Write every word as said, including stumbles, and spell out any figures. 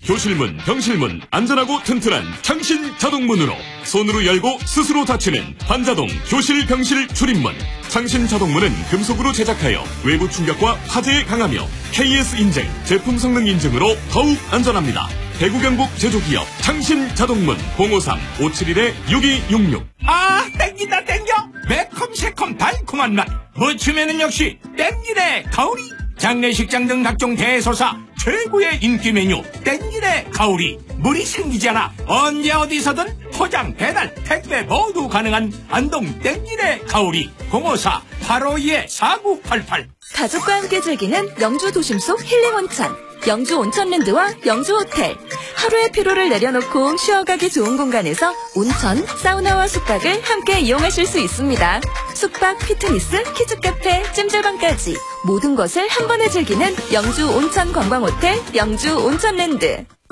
교실문, 병실문 안전하고 튼튼한 창신 자동문으로 손으로 열고 스스로 닫히는 반자동 교실 병실 출입문. 창신 자동문은 금속으로 제작하여 외부 충격과 화재에 강하며 케이에스 인증, 제품 성능 인증으로 더욱 안전합니다. 대구 경북 제조기업 창신 자동문 공오삼 오칠일 육이육육. 아, 땡긴다 땡겨. 매콤 새콤 달콤한 맛. 무침에는 역시 땡기네 가오리. 장례식장 등 각종 대소사 최고의 인기 메뉴 땡기네 가오리. 물이 생기지 않아 언제 어디서든 포장, 배달, 택배 모두 가능한 안동 땡기네 가오리. 공오사 팔오이 사구팔팔. 가족과 함께 즐기는 영주 도심 속 힐링 온천, 영주 온천랜드와 영주 호텔. 하루의 피로를 내려놓고 쉬어가기 좋은 공간에서 온천, 사우나와 숙박을 함께 이용하실 수 있습니다. 숙박, 피트니스, 키즈카페, 찜질방까지 모든 것을 한 번에 즐기는 영주 온천 관광호텔 영주 온천랜드.